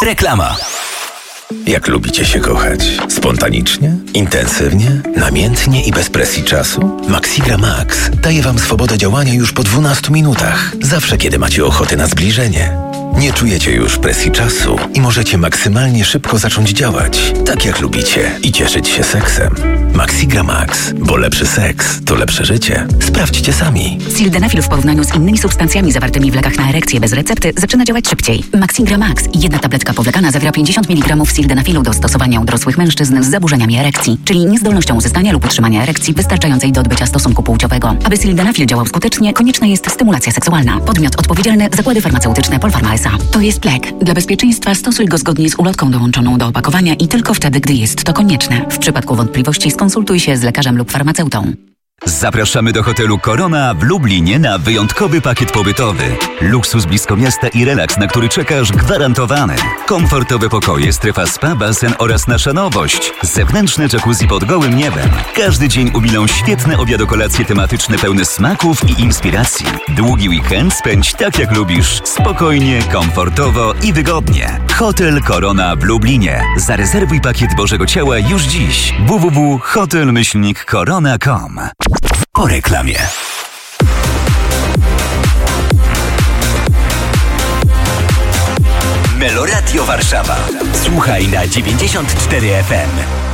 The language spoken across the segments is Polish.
Reklama. Jak lubicie się kochać? Spontanicznie? Intensywnie? Namiętnie i bez presji czasu? Maxigra Max daje Wam swobodę działania już po 12 minutach. Zawsze, kiedy macie ochotę na zbliżenie. Nie czujecie już presji czasu i możecie maksymalnie szybko zacząć działać, tak jak lubicie, i cieszyć się seksem. Maxigra Max, bo lepszy seks to lepsze życie. Sprawdźcie sami. Sildenafil w porównaniu z innymi substancjami zawartymi w lekach na erekcję bez recepty zaczyna działać szybciej. Maxigra Max, jedna tabletka powlekana, zawiera 50 mg sildenafilu do stosowania u dorosłych mężczyzn z zaburzeniami erekcji, czyli niezdolnością uzyskania lub utrzymania erekcji wystarczającej do odbycia stosunku płciowego. Aby sildenafil działał skutecznie, konieczna jest stymulacja seksualna. Podmiot odpowiedzialny: zakłady farmaceutyczne Polpharma S.A. To jest lek. Dla bezpieczeństwa stosuj go zgodnie z ulotką dołączoną do opakowania i tylko wtedy, gdy jest to konieczne. W przypadku wątpliwości skonsultuj się z lekarzem lub farmaceutą. Zapraszamy do hotelu Corona w Lublinie na wyjątkowy pakiet pobytowy. Luksus blisko miasta i relaks, na który czekasz, gwarantowany. Komfortowe pokoje, strefa spa, basen oraz nasza nowość. Zewnętrzne jacuzzi pod gołym niebem. Każdy dzień umilą świetne obiadokolacje tematyczne pełne smaków i inspiracji. Długi weekend spędź tak jak lubisz. Spokojnie, komfortowo i wygodnie. Hotel Corona w Lublinie. Zarezerwuj pakiet Bożego Ciała już dziś. www.hotel-corona.com. Po reklamie. Meloradio Warszawa. Słuchaj na 94 FM.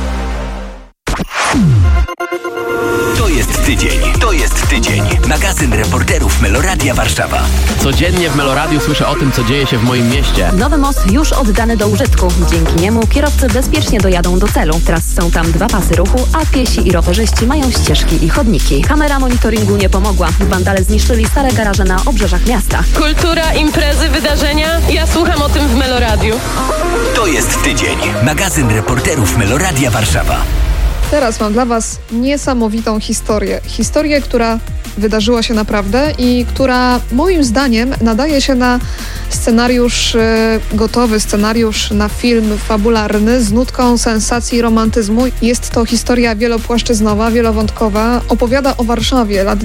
To jest tydzień. Magazyn reporterów Meloradia Warszawa. Codziennie w Meloradiu słyszę o tym, co dzieje się w moim mieście. Nowy most już oddany do użytku. Dzięki niemu kierowcy bezpiecznie dojadą do celu. Teraz są tam 2 pasy ruchu, a piesi i rowerzyści mają ścieżki i chodniki. Kamera monitoringu nie pomogła. Wandale zniszczyli stare garaże na obrzeżach miasta. Kultura, imprezy, wydarzenia. Ja słucham o tym w Meloradiu. To jest tydzień. Magazyn reporterów Meloradia Warszawa. Teraz mam dla Was niesamowitą historię. Historię, która wydarzyła się naprawdę i która moim zdaniem nadaje się na scenariusz, gotowy scenariusz na film fabularny z nutką sensacji i romantyzmu. Jest to historia wielopłaszczyznowa, wielowątkowa. Opowiada o Warszawie lat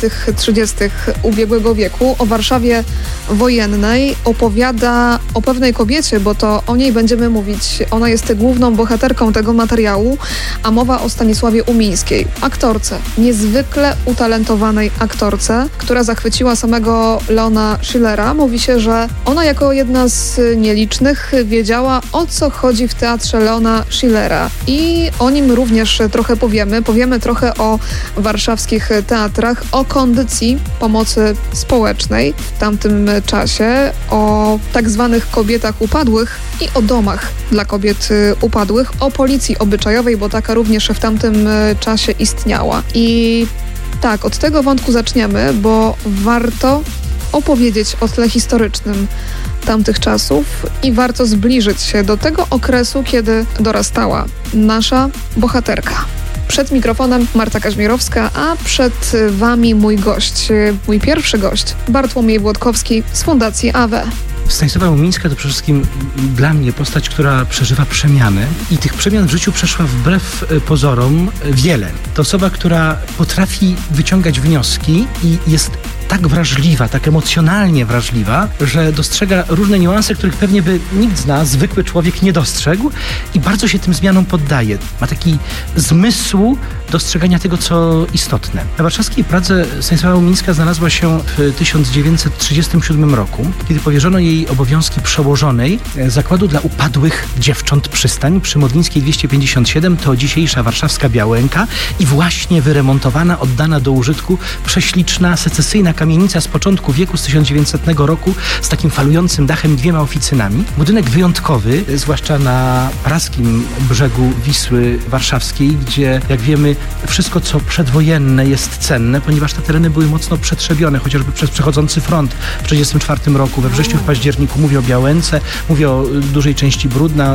20-30 ubiegłego wieku, o Warszawie wojennej. Opowiada o pewnej kobiecie, bo to o niej będziemy mówić. Ona jest główną bohaterką tego materiału, a mowa o Stanisławie Umińskiej, aktorce, niezwykle utalentowanej aktorce, która zachwyciła samego Leona Schillera. Mówi się, że ona jako jedna z nielicznych wiedziała, o co chodzi w teatrze Leona Schillera. I o nim również trochę powiemy. Powiemy trochę o warszawskich teatrach, o kondycji pomocy społecznej w tamtym czasie, o tak zwanych kobietach upadłych i o domach dla kobiet upadłych, o policji obyczajowej, bo taka również w tamtym czasie istniała. I tak, od tego wątku zaczniemy, bo warto opowiedzieć o tle historycznym tamtych czasów i warto zbliżyć się do tego okresu, kiedy dorastała nasza bohaterka. Przed mikrofonem Marta Kaźmierowska, a przed Wami mój gość, mój pierwszy gość, Bartłomiej Włodkowski z Fundacji AWE. Stanisława Umińska to przede wszystkim dla mnie postać, która przeżywa przemiany i tych przemian w życiu przeszła wbrew pozorom wiele. To osoba, która potrafi wyciągać wnioski i jest tak wrażliwa, tak emocjonalnie wrażliwa, że dostrzega różne niuanse, których pewnie by nikt z nas, zwykły człowiek, nie dostrzegł i bardzo się tym zmianom poddaje. Ma taki zmysł dostrzegania tego, co istotne. Na warszawskiej Pradze Stanisława Umińska znalazła się w 1937 roku, kiedy powierzono jej obowiązki przełożonej Zakładu dla Upadłych Dziewcząt Przystań przy Modlińskiej 257, to dzisiejsza warszawska Białęka i właśnie wyremontowana, oddana do użytku prześliczna, secesyjna kamienica z początku wieku, z 1900 roku, z takim falującym dachem, 2 oficynami. Budynek wyjątkowy, zwłaszcza na praskim brzegu Wisły Warszawskiej, gdzie, jak wiemy, wszystko, co przedwojenne, jest cenne, ponieważ te tereny były mocno przetrzebione, chociażby przez przechodzący front w 1944 roku, we wrześniu, w październiku. Mówię o Białęce, mówię o dużej części Brudna.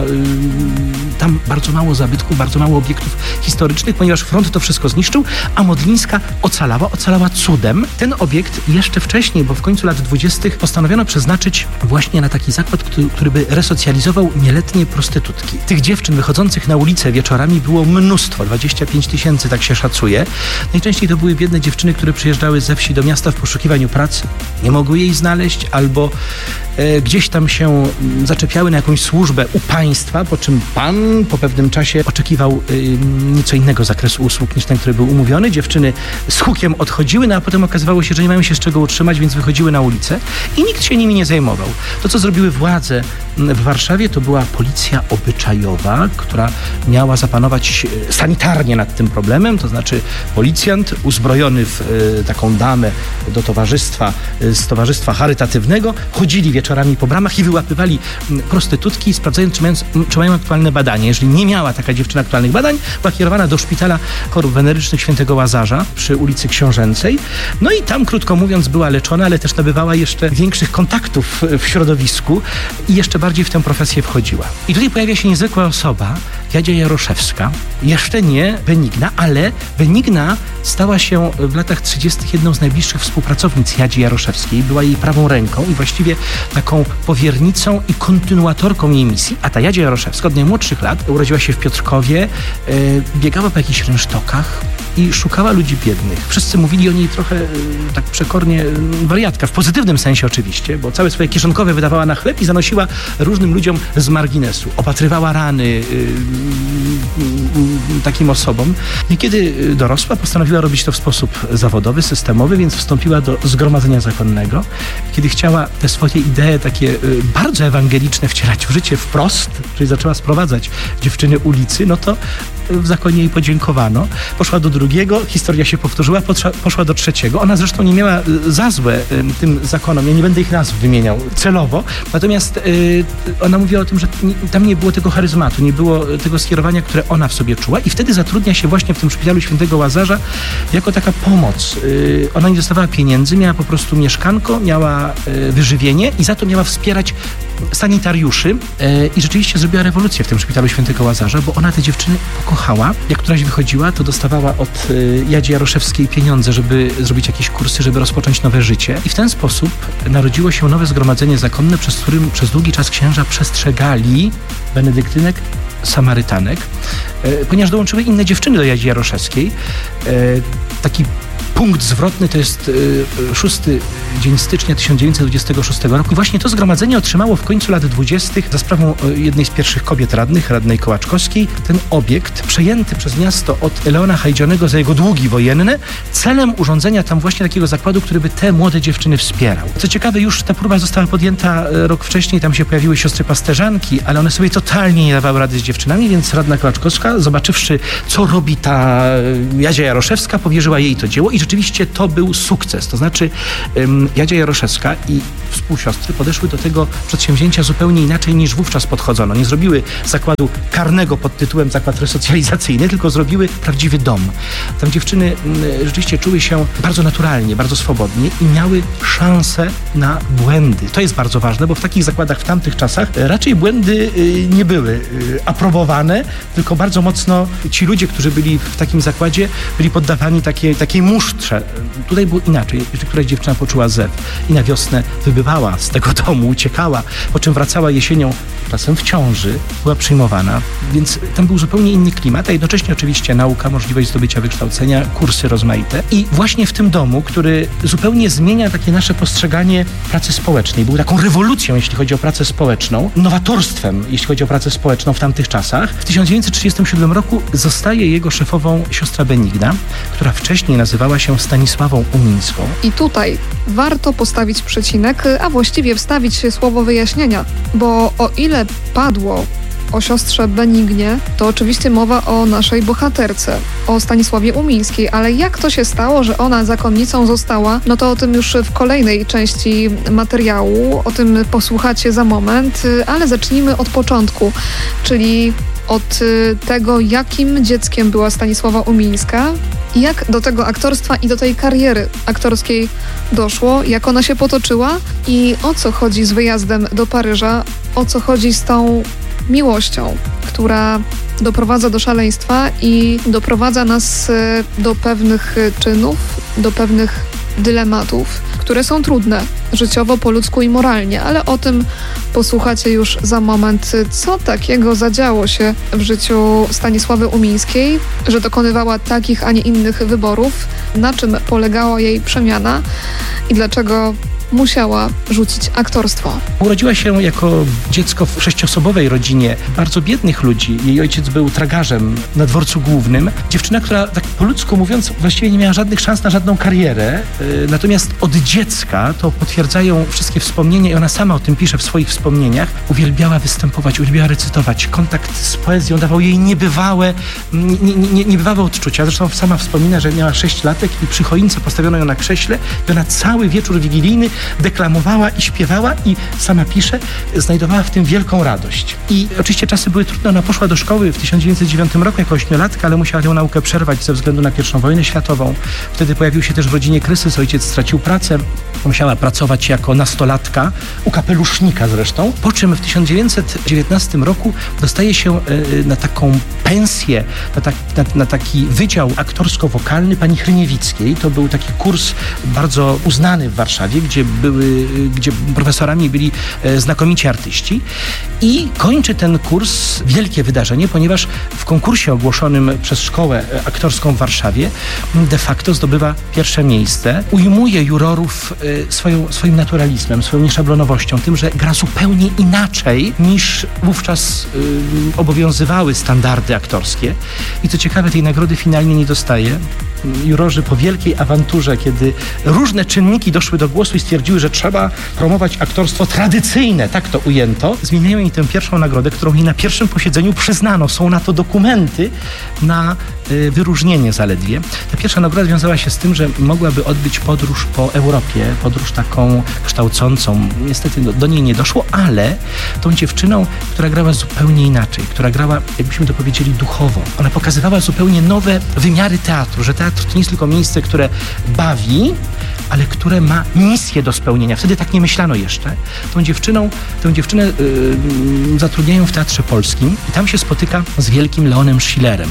Tam bardzo mało zabytków, bardzo mało obiektów historycznych, ponieważ front to wszystko zniszczył, a Modlińska ocalała cudem. Ten obiekt jeszcze wcześniej, bo w końcu lat 20. postanowiono przeznaczyć właśnie na taki zakład, który by resocjalizował nieletnie prostytutki. Tych dziewczyn wychodzących na ulicę wieczorami było mnóstwo, 25 000, tak się szacuje. Najczęściej to były biedne dziewczyny, które przyjeżdżały ze wsi do miasta w poszukiwaniu pracy. nie mogły jej znaleźć, albo gdzieś tam się zaczepiały na jakąś służbę u państwa, po czym pan po pewnym czasie oczekiwał nieco innego zakresu usług niż ten, który był umówiony. Dziewczyny z hukiem odchodziły, no a potem okazywało się, że nie mają się z czego utrzymać, więc wychodziły na ulicę i nikt się nimi nie zajmował. To, co zrobiły władze w Warszawie, to była policja obyczajowa, która miała zapanować sanitarnie nad tym problemem, to znaczy policjant uzbrojony w taką damę do towarzystwa, z towarzystwa charytatywnego, chodzili wieczorami po bramach i wyłapywali prostytutki, sprawdzając, czy mają aktualne badania. Jeżeli nie miała taka dziewczyna aktualnych badań, była kierowana do szpitala chorób wenerycznych Świętego Łazarza przy ulicy Książęcej. No i tam, krótko mówiąc, była leczona, ale też nabywała jeszcze większych kontaktów w środowisku i jeszcze bardziej w tę profesję wchodziła. I tutaj pojawia się niezwykła osoba, Jadzia Jaroszewska. Jeszcze nie Benigna, ale Benigna stała się w latach 30. jedną z najbliższych współpracownic Jadzi Jaroszewskiej. Była jej prawą ręką i właściwie taką powiernicą i kontynuatorką jej misji. A ta Jadzia Jaroszewska od najmłodszych lat urodziła się w Piotrkowie, biegała po jakichś rynsztokach i szukała ludzi biednych. Wszyscy mówili o niej trochę tak przekornie wariatka, w pozytywnym sensie oczywiście, bo całe swoje kieszonkowe wydawała na chleb i zanosiła różnym ludziom z marginesu. Opatrywała rany takim osobom. I kiedy dorosła, postanowiła robić to w sposób zawodowy, systemowy, więc wstąpiła do Zgromadzenia Zakonnego. Kiedy chciała te swoje idee takie bardzo ewangeliczne wcielać w życie wprost, czyli zaczęła sprowadzać dziewczyny ulicy, no to w zakonie jej podziękowano. Poszła do drugiego, historia się powtórzyła, poszła do trzeciego. Ona zresztą nie miała za złe tym zakonom, ja nie będę ich nazw wymieniał celowo, natomiast ona mówiła o tym, że tam nie było tego charyzmatu, nie było tego skierowania, które ona w sobie czuła i wtedy zatrudnia się właśnie w tym szpitalu Świętego Łazarza jako taka pomoc. Ona nie dostawała pieniędzy, miała po prostu mieszkanko, miała wyżywienie i za to miała wspierać sanitariuszy i rzeczywiście zrobiła rewolucję w tym szpitalu Świętego Łazarza, bo ona te dziewczyny pokochała. Jak któraś wychodziła, to dostawała od Jadzi Jaroszewskiej pieniądze, żeby zrobić jakieś kursy, żeby rozpocząć nowe życie. I w ten sposób narodziło się nowe zgromadzenie zakonne, przez którym przez długi czas księża przestrzegali benedyktynek, samarytanek, ponieważ dołączyły inne dziewczyny do Jadzi Jaroszewskiej. Taki punkt zwrotny to jest 6 dzień stycznia 1926 roku. I właśnie to zgromadzenie otrzymało w końcu lat 20. za sprawą jednej z pierwszych kobiet radnych, radnej Kołaczkowskiej, ten obiekt przejęty przez miasto od Leona Hajdzianego za jego długi wojenne, celem urządzenia tam właśnie takiego zakładu, który by te młode dziewczyny wspierał. Co ciekawe, już ta próba została podjęta rok wcześniej, tam się pojawiły siostry pasterzanki, ale one sobie totalnie nie dawały rady z dziewczynami, więc radna Kołaczkowska, zobaczywszy, co robi ta Jadzia Jaroszewska, powierzyła jej to dzieło i rzeczywiście to był sukces. To znaczy Jadzia Jaroszewska i współsiostry podeszły do tego przedsięwzięcia zupełnie inaczej niż wówczas podchodzono. Nie zrobiły zakładu karnego pod tytułem zakład resocjalizacyjny, tylko zrobiły prawdziwy dom. Tam dziewczyny rzeczywiście czuły się bardzo naturalnie, bardzo swobodnie i miały szansę na błędy. To jest bardzo ważne, bo w takich zakładach w tamtych czasach raczej błędy nie były aprobowane, tylko bardzo mocno ci ludzie, którzy byli w takim zakładzie, byli poddawani takiej musztrze. Tutaj było inaczej. Jeżeli któraś dziewczyna poczuła zew i na wiosnę wybywała z tego domu, uciekała, po czym wracała jesienią, czasem w ciąży, była przyjmowana. Więc tam był zupełnie inny klimat, a jednocześnie oczywiście nauka, możliwość zdobycia wykształcenia, kursy rozmaite. I właśnie w tym domu, który zupełnie zmienia takie nasze postrzeganie pracy społecznej, był taką rewolucją, jeśli chodzi o pracę społeczną, nowatorstwem, jeśli chodzi o pracę społeczną w tamtych czasach. W 1937 roku zostaje jego szefową siostra Benigna, która wcześniej nazywała się Stanisławą Umińską. I tutaj warto postawić przecinek, a właściwie wstawić słowo wyjaśnienia, bo o ile padło o siostrze Benignie, to oczywiście mowa o naszej bohaterce, o Stanisławie Umińskiej, ale jak to się stało, że ona zakonnicą została, no to o tym już w kolejnej części materiału, o tym posłuchacie za moment, ale zacznijmy od początku, czyli od tego, jakim dzieckiem była Stanisława Umińska, jak do tego aktorstwa i do tej kariery aktorskiej doszło, jak ona się potoczyła i o co chodzi z wyjazdem do Paryża, o co chodzi z tą miłością, która doprowadza do szaleństwa i doprowadza nas do pewnych czynów, do pewnych dylematów, które są trudne życiowo, po ludzku i moralnie, ale o tym posłuchacie już za moment, co takiego zadziało się w życiu Stanisławy Umińskiej, że dokonywała takich, a nie innych wyborów, na czym polegała jej przemiana i dlaczego musiała rzucić aktorstwo. Urodziła się jako dziecko w 6-osobowej rodzinie bardzo biednych ludzi. Jej ojciec był tragarzem na dworcu głównym. Dziewczyna, która tak po ludzku mówiąc właściwie nie miała żadnych szans na żadną karierę. Natomiast od dziecka, to potwierdzają wszystkie wspomnienia i ona sama o tym pisze w swoich wspomnieniach, uwielbiała występować, uwielbiała recytować. Kontakt z poezją dawał jej niebywałe odczucia. Zresztą sama wspomina, że miała 6 latek i przy choince postawiono ją na krześle i ona cały wieczór wigilijny deklamowała i śpiewała i sama pisze, znajdowała w tym wielką radość. I oczywiście czasy były trudne. Ona poszła do szkoły w 1909 roku jako 8-latka, ale musiała tę naukę przerwać ze względu na I wojnę światową. Wtedy pojawił się też w rodzinie kryzys. Ojciec stracił pracę. Musiała pracować jako nastolatka, u kapelusznika zresztą. Po czym w 1919 roku dostaje się na taką pensję, na taki wydział aktorsko-wokalny pani Hryniewickiej. To był taki kurs bardzo uznany w Warszawie, gdzie profesorami byli znakomici artyści. I kończy ten kurs wielkie wydarzenie, ponieważ w konkursie ogłoszonym przez szkołę aktorską w Warszawie de facto zdobywa pierwsze miejsce. Ujmuje jurorów swoim naturalizmem, swoją nieszablonowością, tym, że gra zupełnie inaczej niż wówczas obowiązywały standardy aktorskie. I co ciekawe, tej nagrody finalnie nie dostaje. Jurorzy po wielkiej awanturze, kiedy różne czynniki doszły do głosu i stwierdziły, że trzeba promować aktorstwo tradycyjne, tak to ujęto, zmieniają jej tę pierwszą nagrodę, którą jej na pierwszym posiedzeniu przyznano. Są na to dokumenty na wyróżnienie zaledwie. Ta pierwsza nagroda wiązała się z tym, że mogłaby odbyć podróż po Europie, podróż taką kształcącą. Niestety do niej nie doszło, ale tą dziewczyną, która grała zupełnie inaczej, która grała, jakbyśmy to powiedzieli, duchowo. Ona pokazywała zupełnie nowe wymiary teatru, że teatr to nie jest tylko miejsce, które bawi, ale które ma misję do spełnienia. Wtedy tak nie myślano jeszcze. Tę dziewczynę zatrudniają w Teatrze Polskim i tam się spotyka z wielkim Leonem Schillerem.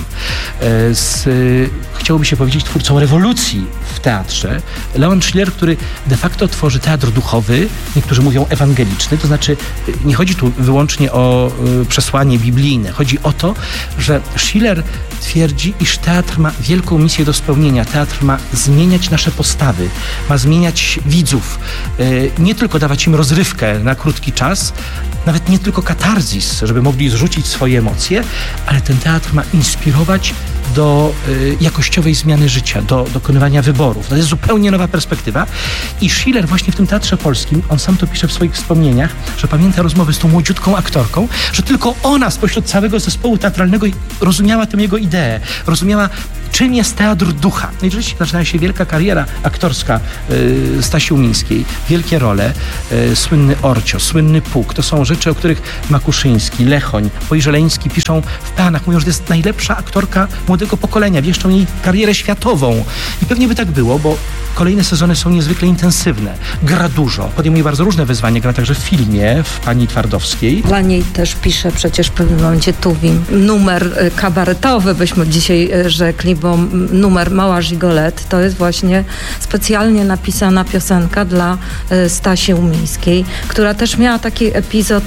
Chciałoby się powiedzieć twórcą rewolucji w teatrze. Leon Schiller, który de facto tworzy teatr duchowy, niektórzy mówią ewangeliczny, to znaczy nie chodzi tu wyłącznie o przesłanie biblijne. Chodzi o to, że Schiller twierdzi, iż teatr ma wielką misję do spełnienia. Teatr ma zmieniać nasze postawy, ma zmieniać widzów, nie tylko dawać im rozrywkę na krótki czas, nawet nie tylko katarzis, żeby mogli zrzucić swoje emocje, ale ten teatr ma inspirować do jakościowej zmiany życia, do dokonywania wyborów. To jest zupełnie nowa perspektywa i Schiller właśnie w tym Teatrze Polskim, on sam to pisze w swoich wspomnieniach, że pamięta rozmowy z tą młodziutką aktorką, że tylko ona spośród całego zespołu teatralnego rozumiała tę jego ideę, rozumiała, czym jest teatr ducha. No i rzeczywiście zaczyna się wielka kariera aktorska Stasi Umińskiej. Wielkie role, słynny Orcio, słynny Puk. To są rzeczy, o których Makuszyński, Lechoń, Pojrzeleński piszą w planach. Mówią, że to jest najlepsza aktorka młodego pokolenia. Wieszczą jej karierę światową. I pewnie by tak było, bo kolejne sezony są niezwykle intensywne. Gra dużo. Podejmuje bardzo różne wyzwania. Gra także w filmie, w Pani Twardowskiej. Dla niej też pisze przecież w pewnym momencie Tuwim. Numer kabaretowy, byśmy dzisiaj rzekli, bo numer Mała Gigolette to jest właśnie specjalnie napisana piosenka dla Stasi Umińskiej, która też miała taki epizod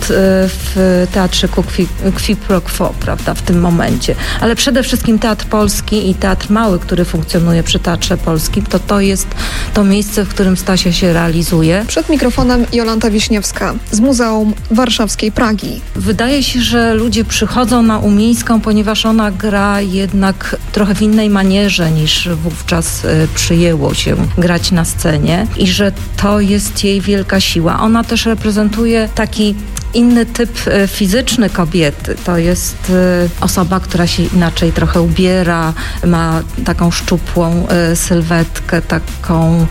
w Teatrze Qui pro quo, prawda, w tym momencie. Ale przede wszystkim Teatr Polski i Teatr Mały, który funkcjonuje przy Teatrze Polskim, to jest to miejsce, w którym Stasia się realizuje. Przed mikrofonem Jolanta Wiśniewska z Muzeum Warszawskiej Pragi. Wydaje się, że ludzie przychodzą na Umińską, ponieważ ona gra jednak trochę w innej manierze niż wówczas przyjęło się grać na scenie i że to jest jej wielka siła. Ona też reprezentuje taki inny typ fizyczny kobiety. To jest osoba, która się inaczej trochę ubiera, ma taką szczupłą sylwetkę, taką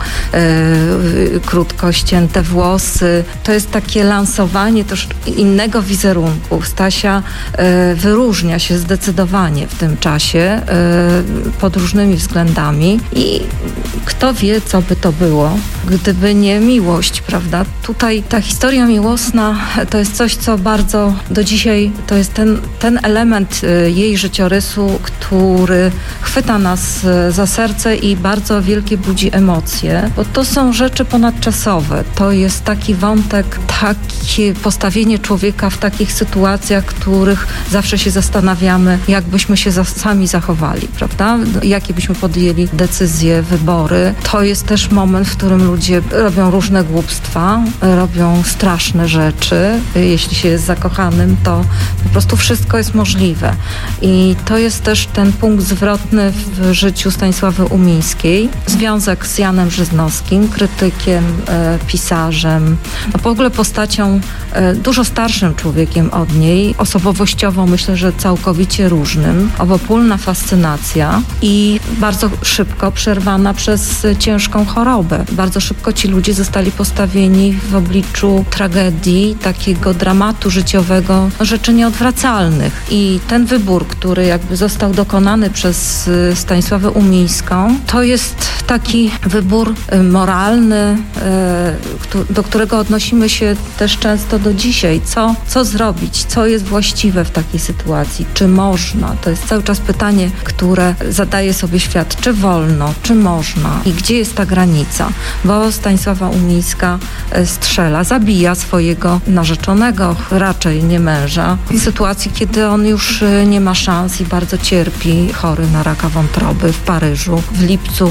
krótko ścięte włosy. To jest takie lansowanie też innego wizerunku. Stasia wyróżnia się zdecydowanie w tym czasie pod różnymi względami i kto wie, co by to było, gdyby nie miłość, prawda? Tutaj ta historia miłosna to jest jest coś, co bardzo do dzisiaj, to jest ten element jej życiorysu, który chwyta nas za serce i bardzo wielkie budzi emocje, bo to są rzeczy ponadczasowe. To jest taki wątek, takie postawienie człowieka w takich sytuacjach, których zawsze się zastanawiamy, jak byśmy się sami zachowali, prawda? Jakie byśmy podjęli decyzje, wybory. To jest też moment, w którym ludzie robią różne głupstwa, robią straszne rzeczy. Jeśli się jest zakochanym, to po prostu wszystko jest możliwe. I to jest też ten punkt zwrotny w życiu Stanisławy Umińskiej. Związek z Janem Żyznowskim, krytykiem, pisarzem, w ogóle postacią dużo starszym człowiekiem od niej, osobowościowo myślę, że całkowicie różnym, obopólna fascynacja i bardzo szybko przerwana przez ciężką chorobę. Bardzo szybko ci ludzie zostali postawieni w obliczu tragedii, takiego dramatu życiowego, rzeczy nieodwracalnych. I ten wybór, który jakby został dokonany przez Stanisławę Umińską, to jest taki wybór moralny, do którego odnosimy się też często do dzisiaj. Co zrobić? Co jest właściwe w takiej sytuacji? Czy można? To jest cały czas pytanie, które zadaje sobie świat. Czy wolno? Czy można? I gdzie jest ta granica? Bo Stanisława Umińska strzela, zabija swojego narzeczonego, raczej nie męża, w sytuacji, kiedy on już nie ma szans i bardzo cierpi, chory na raka wątroby w Paryżu w lipcu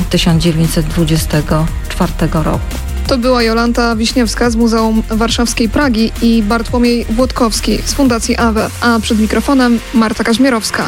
1924 roku. To była Jolanta Wiśniewska z Muzeum Warszawskiej Pragi i Bartłomiej Włodkowski z Fundacji AWE, a przed mikrofonem Marta Kaźmierowska.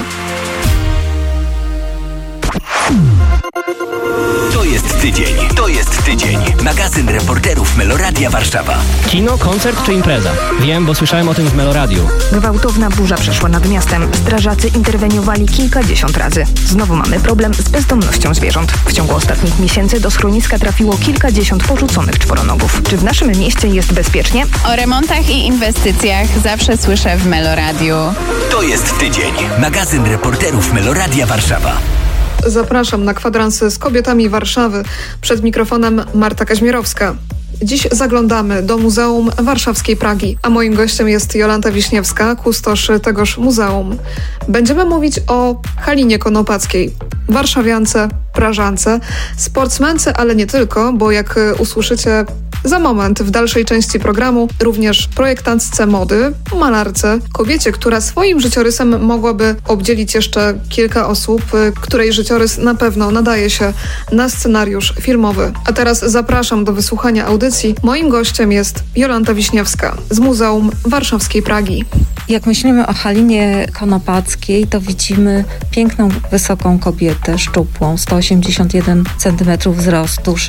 To jest tydzień. Magazyn reporterów Meloradia Warszawa. Kino, koncert czy impreza? Wiem, bo słyszałem o tym w Meloradiu. Gwałtowna burza przeszła nad miastem. Strażacy interweniowali kilkadziesiąt razy. Znowu mamy problem z bezdomnością zwierząt. W ciągu ostatnich miesięcy do schroniska trafiło kilkadziesiąt porzuconych czworonogów. Czy w naszym mieście jest bezpiecznie? O remontach i inwestycjach zawsze słyszę w Meloradiu. To jest tydzień. Magazyn reporterów Meloradia Warszawa. Zapraszam na kwadrans z kobietami Warszawy. Przed mikrofonem Marta Kaźmierowska. Dziś zaglądamy do Muzeum Warszawskiej Pragi, a moim gościem jest Jolanta Wiśniewska, kustosz tegoż muzeum. Będziemy mówić o Halinie Konopackiej, warszawiance, prażance, sportsmence, ale nie tylko, bo jak usłyszycie za moment w dalszej części programu, również projektantce mody, malarce, kobiecie, która swoim życiorysem mogłaby obdzielić jeszcze kilka osób, której życiorys na pewno nadaje się na scenariusz filmowy. A teraz zapraszam do wysłuchania audycji. Moim gościem jest Jolanta Wiśniewska z Muzeum Warszawskiej Pragi. Jak myślimy o Halinie Konopackiej, to widzimy piękną, wysoką kobietę, szczupłą, 181 cm wzrostu,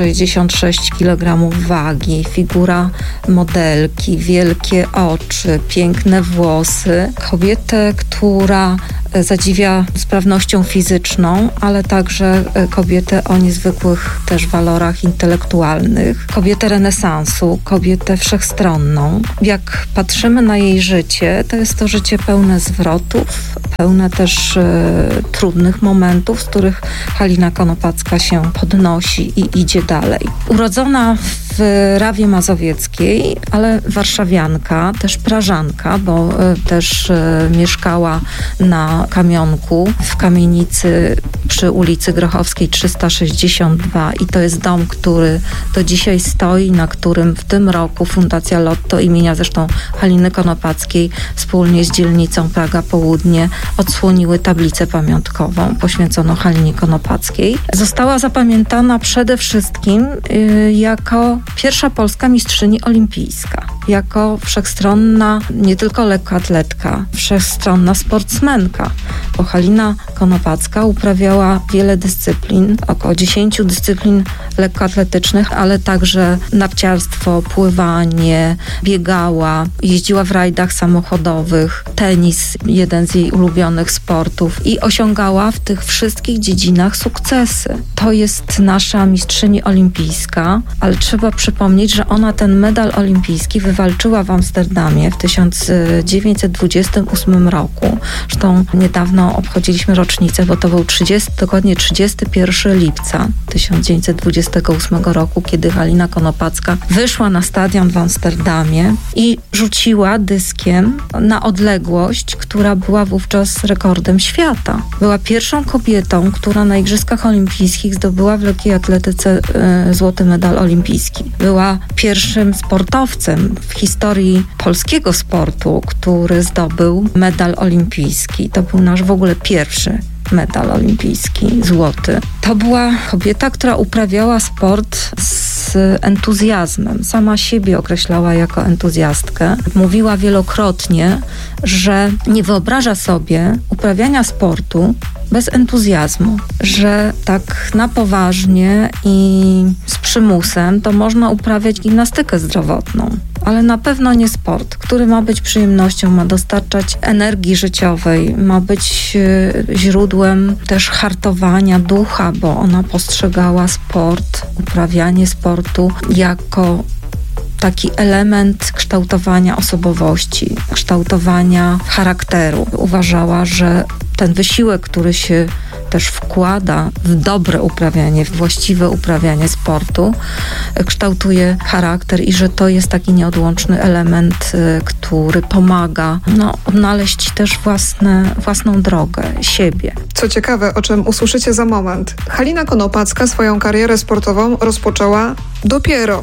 66 kg wagi, figura modelki, wielkie oczy, piękne włosy. Kobietę, która zadziwia sprawnością fizyczną, ale także kobietę o niezwykłych też walorach intelektualnych. Kobietę renesansu, kobietę wszechstronną. Jak patrzymy na jej życie, to jest to życie pełne zwrotów, pełne też trudnych momentów, z których Halina Konopacka się podnosi i idzie dalej. Urodzona w Rawie Mazowieckiej, ale warszawianka, też prażanka, bo też mieszkała na Kamionku w kamienicy przy ulicy Grochowskiej 362 i to jest dom, który do dzisiaj stoi, na którym w tym roku Fundacja Lotto imienia zresztą Haliny Konopackiej wspólnie z dzielnicą Praga Południe odsłoniły tablicę pamiątkową poświęconą Halinie Konopackiej. Została zapamiętana przede wszystkim jako pierwsza polska mistrzyni olimpijska, jako wszechstronna nie tylko lekkoatletka, wszechstronna sportsmenka, bo Halina Konopacka uprawiała wiele dyscyplin, około 10 dyscyplin lekkoatletycznych, ale także narciarstwo, pływanie, biegała, jeździła w rajdach samochodowych, tenis, jeden z jej ulubionych sportów i osiągała w tych wszystkich dziedzinach sukcesy. To jest nasza mistrzyni olimpijska, ale trzeba przypomnieć, że ona ten medal olimpijski wywalczyła w Amsterdamie w 1928 roku. Zresztą niedawno obchodziliśmy rocznicę, bo to był dokładnie 31 lipca 1928 roku, kiedy Halina Konopacka wyszła na stadion w Amsterdamie i rzuciła dyskiem na odległość, która była wówczas rekordem świata. Była pierwszą kobietą, która na Igrzyskach Olimpijskich zdobyła w lekkiej atletyce złoty medal olimpijski. Była pierwszym sportowcem w historii polskiego sportu, który zdobył medal olimpijski. To był nasz w ogóle pierwszy medal olimpijski, złoty. To była kobieta, która uprawiała sport z entuzjazmem. Sama siebie określała jako entuzjastkę. Mówiła wielokrotnie, że nie wyobraża sobie uprawiania sportu bez entuzjazmu, że tak na poważnie i z przymusem to można uprawiać gimnastykę zdrowotną, ale na pewno nie sport, który ma być przyjemnością, ma dostarczać energii życiowej, ma być źródłem też hartowania ducha, bo ona postrzegała sport, uprawianie sportu jako taki element kształtowania osobowości, kształtowania charakteru. Uważała, że ten wysiłek, który się też wkłada w dobre uprawianie, w właściwe uprawianie sportu, kształtuje charakter i że to jest taki nieodłączny element, który pomaga odnaleźć też własną drogę, siebie. Co ciekawe, o czym usłyszycie za moment, Halina Konopacka swoją karierę sportową rozpoczęła dopiero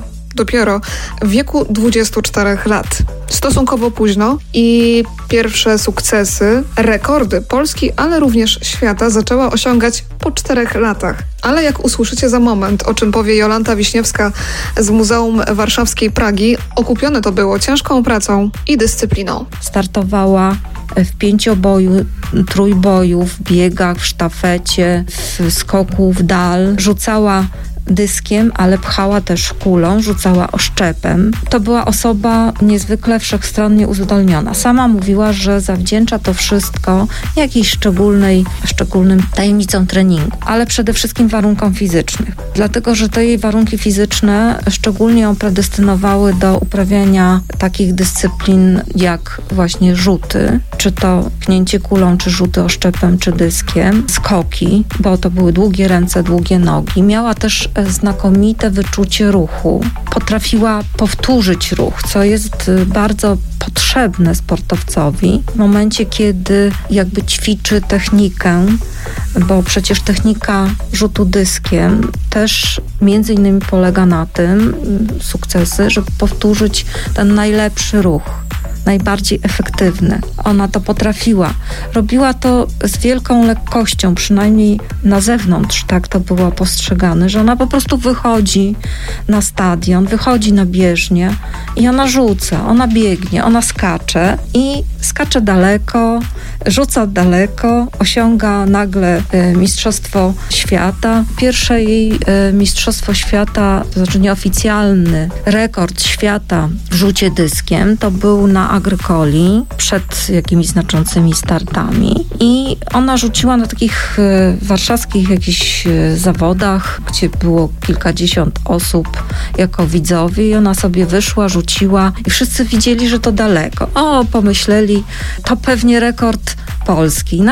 w wieku 24 lat. Stosunkowo późno i pierwsze sukcesy, rekordy Polski, ale również świata zaczęła osiągać po 4 latach. Ale jak usłyszycie za moment, o czym powie Jolanta Wiśniewska z Muzeum Warszawskiej Pragi, okupione to było ciężką pracą i dyscypliną. Startowała w pięcioboju, trójboju, w biegach, w sztafecie, w skoku w dal. Rzucała dyskiem, ale pchała też kulą, rzucała oszczepem. To była osoba niezwykle wszechstronnie uzdolniona. Sama mówiła, że zawdzięcza to wszystko jakiejś szczególnym tajemnicom treningu, ale przede wszystkim warunkom fizycznym. Dlatego, że te jej warunki fizyczne szczególnie ją predestynowały do uprawiania takich dyscyplin jak właśnie rzuty, czy to pchnięcie kulą, czy rzuty oszczepem, czy dyskiem, skoki, bo to były długie ręce, długie nogi. Miała też znakomite wyczucie ruchu. Potrafiła powtórzyć ruch, co jest bardzo potrzebne sportowcowi w momencie, kiedy jakby ćwiczy technikę, bo przecież technika rzutu dyskiem też między innymi polega na tym, sukcesy, żeby powtórzyć ten najlepszy ruch, najbardziej efektywny. Ona to potrafiła. Robiła to z wielką lekkością, przynajmniej na zewnątrz tak to było postrzegane, że ona po prostu wychodzi na stadion, wychodzi na bieżnię i ona rzuca, ona biegnie, ona skacze i skacze daleko, rzuca daleko, osiąga nagle Mistrzostwo Świata. Pierwsze jej Mistrzostwo Świata, to znaczy nieoficjalny rekord świata w rzucie dyskiem, to był na Agrykoli przed jakimiś znaczącymi startami i ona rzuciła na takich warszawskich jakichś zawodach, gdzie było kilkadziesiąt osób jako widzowie i ona sobie wyszła, rzuciła i wszyscy widzieli, że to daleko. Pomyśleli, to pewnie rekord Polski.